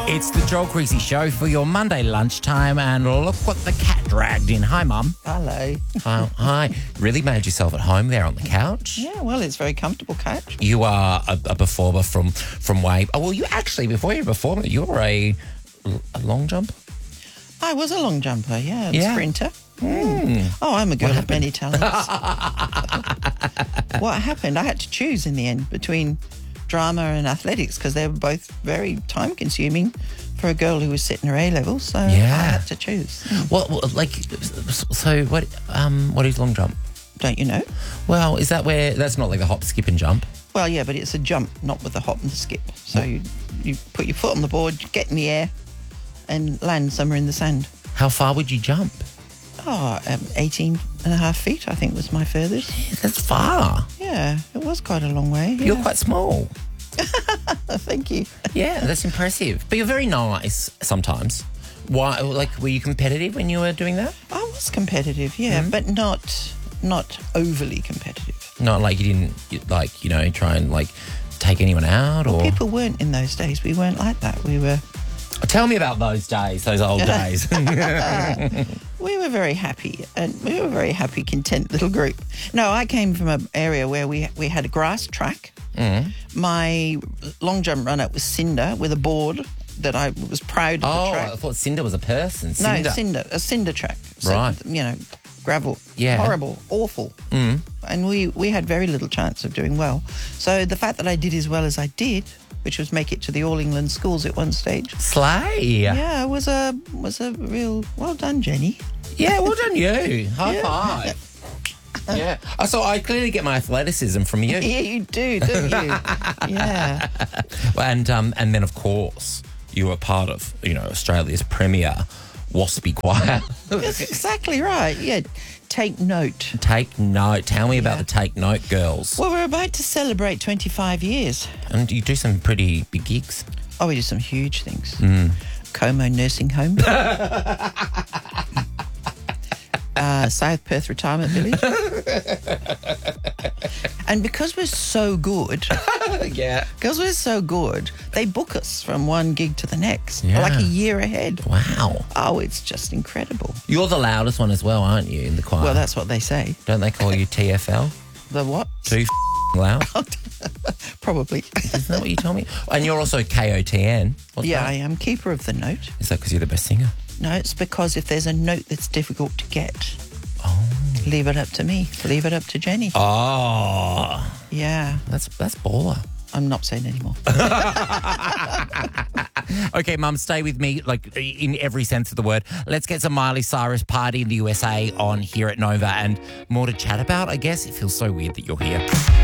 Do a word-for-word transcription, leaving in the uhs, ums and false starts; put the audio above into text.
It's the Joel Creasy Show for your Monday lunchtime, and look what the cat dragged in. Hi, Mum. Hello. Hi. Hi. Really made yourself at home there on the couch. Yeah, well, it's a very comfortable couch. You are a, a performer from from way. Oh, well, you actually before you were a performer, you were a, a long jump. I was a long jumper, yeah, a Yeah. sprinter. Mm. Oh, I'm a girl of many talents. What happened? I had to choose in the end between drama and athletics because they were both very time-consuming for a girl who was sitting her A-levels, so I Yeah. had to choose. What, what like? So what? Um, what is long jump? Don't you know? Well, is that where? That's not like the hop, skip, and jump. Well, yeah, but it's a jump, not with the hop and the skip. So you, you put your foot on the board, you get in the air, and land somewhere in the sand. How far would you jump? Oh, um, eighteen and a half feet, I think, was my furthest. That's far. Yeah, it was quite a long way. You're yeah. quite small. Thank you. Yeah, that's impressive. But you're very nice sometimes. Why? Like, were you competitive when you were doing that? I was competitive, yeah, Mm-hmm. but not not overly competitive. Not like you didn't, you- like, you know, try and, like, take anyone out or... People weren't in those days. We weren't like that. We were Tell me about those days, those old days. we were very happy, and we were a very happy, content little group. No, I came from an area where we we had a grass track. Mm. My long jump runner was Cinder with a board that I was proud of Oh, the track. I thought Cinder was a person. No, Cinder. Cinder, a cinder track. So, Right. You know, gravel. Yeah. Horrible, awful. Mm. And we, we had very little chance of doing well. So the fact that I did as well as I did, which was make it to the All England schools at one stage, Slay. Yeah. yeah, was a was a real well done, Jenny. Well done you. High Yeah. five. Yeah. Oh, so I clearly get my athleticism from you. Yeah, you do, don't you? Yeah. And um, and then, of course, you were part of, you know, Australia's premier waspy choir. That's exactly right. Yeah. Take note. Take note. Tell me about Yeah. the Take Note girls. Well, we're about to celebrate twenty-five years. And you do some pretty big gigs. Oh, we did some huge things. Mm. Como Nursing Home. uh, South Perth Retirement Village. And because we're so good, Yeah. because we're so good, they book us from one gig to the next, Yeah. like a year ahead. Wow. Oh, it's just incredible. You're the loudest one as well, aren't you, in the choir? Well, that's what they say. Don't they call you T F L? The what? Too f- loud? Probably. Isn't that what you told me? And you're also K O T N. What's Yeah, that? I am keeper of the note. Is that because you're the best singer? No, it's because if there's a note that's difficult to get, Oh. leave it up to me. Leave it up to Jenny. Oh. Yeah, That's, that's baller. I'm not saying anymore. Okay, Mum, stay with me, like, in every sense of the word. Let's get some Miley Cyrus Party in the U S A on here at Nova and more to chat about, I guess. It feels so weird that you're here.